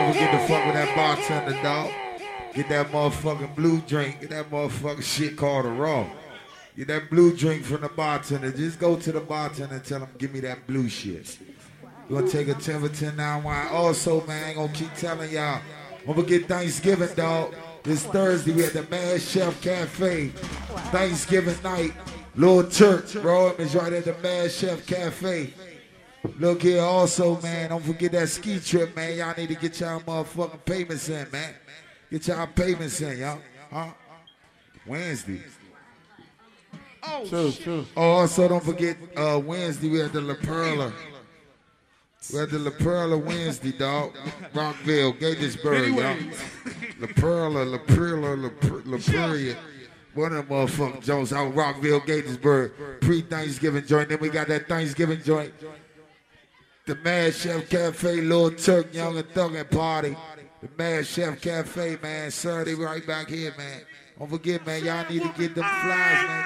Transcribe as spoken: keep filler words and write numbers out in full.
Don't forget to fuck with that bartender, dog. Get that motherfucking blue drink. Get that motherfucking shit called a raw. Get that blue drink from the bartender. Just go to the bartender and tell him, give me that blue shit. We're gonna take a ten for ten now wine. Also, man, I ain't gonna keep telling y'all. Don't forget Thanksgiving, dog. This Thursday, we at the Mad Chef Cafe. Thanksgiving night. Little Church, bro. It's right at the Mad Chef Cafe. Look here also, man. Don't forget that ski trip, man. Y'all need to get y'all motherfucking payments in, man. Get y'all payments in, y'all. Huh? Wednesday. Oh, true, true. Oh, also don't forget uh, Wednesday we at the La Perla. We at the La Perla Wednesday, dog. Rockville, Gatesburg, y'all. La Perla, La Perla, La, per- La Perla. One of them motherfucking Jones out Rockville, Gatesburg. Pre-Thanksgiving joint. Then we got that Thanksgiving joint. The Mad Chef Cafe, Little Turk, Young and Thuggin' Party. The Mad Chef Cafe, man. Saturday right back here, man. Don't forget, man, y'all need to get them flies, man.